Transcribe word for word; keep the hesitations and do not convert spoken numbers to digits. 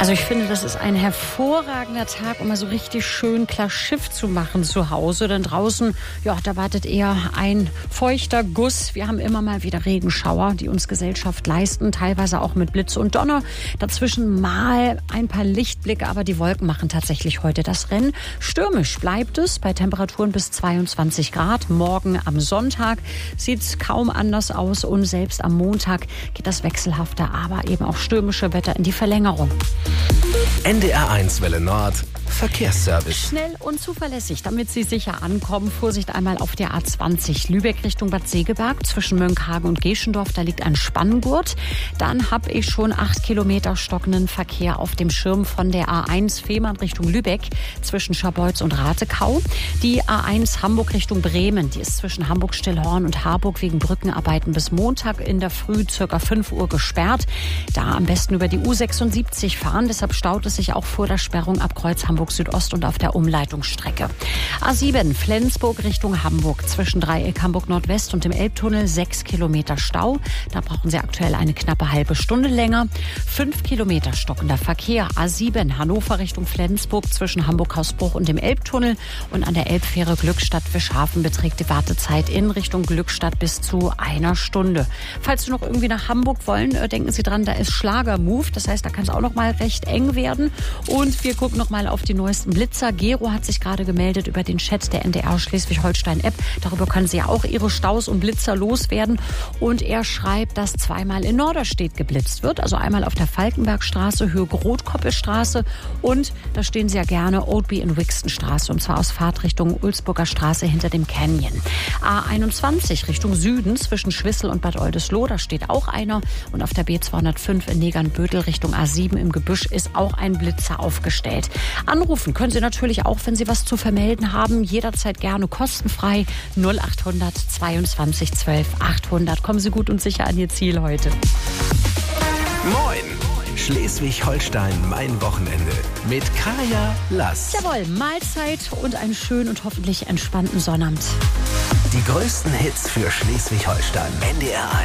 Also ich finde, das ist ein hervorragender Tag, um mal so richtig schön klar Schiff zu machen zu Hause. Denn draußen, ja, da wartet eher ein feuchter Guss. Wir haben immer mal wieder Regenschauer, die uns Gesellschaft leisten, teilweise auch mit Blitz und Donner. Dazwischen mal ein paar Lichtblicke, aber die Wolken machen tatsächlich heute das Rennen. Stürmisch bleibt es bei Temperaturen bis zweiundzwanzig Grad. Morgen am Sonntag sieht es kaum anders aus und selbst am Montag geht das wechselhafte, aber eben auch stürmische Wetter in die Verlängerung. N D R eins Welle Nord Verkehrsservice. Schnell und zuverlässig, damit Sie sicher ankommen. Vorsicht einmal auf der A zwanzig Lübeck Richtung Bad Segeberg zwischen Mönckehagen und Geschendorf. Da liegt ein Spanngurt. Dann habe ich schon acht Kilometer stockenden Verkehr auf dem Schirm von der A eins Fehmarn Richtung Lübeck zwischen Scharbeutz und Ratekau. Die A eins Hamburg Richtung Bremen, die ist zwischen Hamburg-Stillhorn und Harburg wegen Brückenarbeiten bis Montag in der Früh circa fünf Uhr gesperrt. Da am besten über die U sechsundsiebzig fahren. Deshalb staut es sich auch vor der Sperrung ab Kreuz Hamburg Südost und auf der Umleitungsstrecke. A sieben Flensburg Richtung Hamburg zwischen Dreieck Hamburg Nordwest und dem Elbtunnel sechs Kilometer Stau. Da brauchen Sie aktuell eine knappe halbe Stunde länger. fünf Kilometer stockender Verkehr. A sieben Hannover Richtung Flensburg zwischen Hamburg-Hausbruch und dem Elbtunnel und an der Elbfähre Glückstadt-Fischhafen beträgt die Wartezeit in Richtung Glückstadt bis zu einer Stunde. Falls Sie noch irgendwie nach Hamburg wollen, denken Sie dran, da ist Schlager-Move. Das heißt, da kann es auch noch mal recht eng werden. Und wir gucken noch mal auf die neuesten Blitzer. Gero hat sich gerade gemeldet über den Chat der N D R Schleswig-Holstein-App. Darüber können Sie ja auch Ihre Staus und Blitzer loswerden. Und er schreibt, dass zweimal in Norderstedt geblitzt wird. Also einmal auf der Falkenbergstraße, Höhe Grotkoppelstraße. Und da stehen Sie ja gerne Oldby in Wixtonstraße. Und zwar aus Fahrtrichtung Ulzburger Straße hinter dem Canyon. A einundzwanzig Richtung Süden zwischen Schwissel und Bad Oldesloe. Da steht auch einer. Und auf der B zweihundertfünf in Negernbödel Richtung A sieben im Gebüsch ist auch ein Blitzer aufgestellt. Anrufen können Sie natürlich auch, wenn Sie was zu vermelden haben. Jederzeit gerne kostenfrei. null acht hundert zweiundzwanzig zwölf achthundert. Kommen Sie gut und sicher an Ihr Ziel heute. Moin! Schleswig-Holstein, mein Wochenende. Mit Kaya Lass. Jawohl, Mahlzeit und einen schönen und hoffentlich entspannten Sonnabend. Die größten Hits für Schleswig-Holstein. N D R eins.